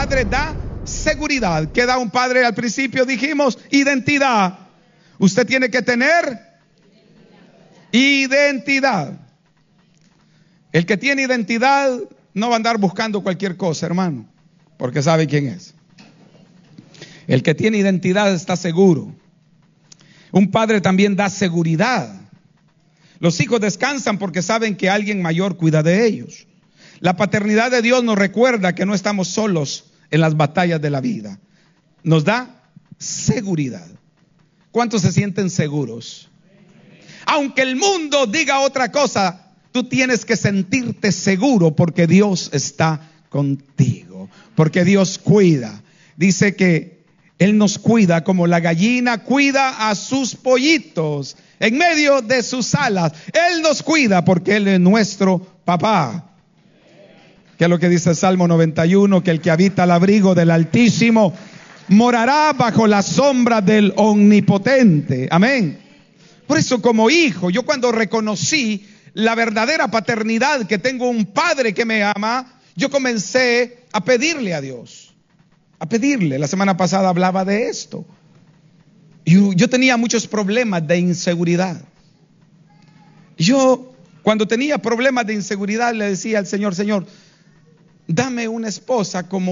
padre da seguridad. ¿Qué da un padre al principio? Dijimos, identidad. Usted tiene que tener identidad. El que tiene identidad no va a andar buscando cualquier cosa, hermano, porque sabe quién es. El que tiene identidad está seguro. Un padre también da seguridad. Los hijos descansan porque saben que alguien mayor cuida de ellos. La paternidad de Dios nos recuerda que no estamos solos en las batallas de la vida. Nos da seguridad. ¿Cuántos se sienten seguros? Aunque el mundo diga otra cosa, tú tienes que sentirte seguro porque Dios está contigo, porque Dios cuida. Dice que Él nos cuida como la gallina cuida a sus pollitos en medio de sus alas. Él nos cuida porque Él es nuestro papá. ¿Qué es lo que dice el Salmo 91? Que el que habita al abrigo del Altísimo morará bajo la sombra del Omnipotente. Amén. Por eso, como hijo, yo cuando reconocí la verdadera paternidad, que tengo un padre que me ama, yo comencé a pedirle a Dios. A pedirle. La semana pasada hablaba de esto. Yo tenía muchos problemas de inseguridad. Yo, cuando tenía problemas de inseguridad, le decía al Señor, Señor, dame una esposa como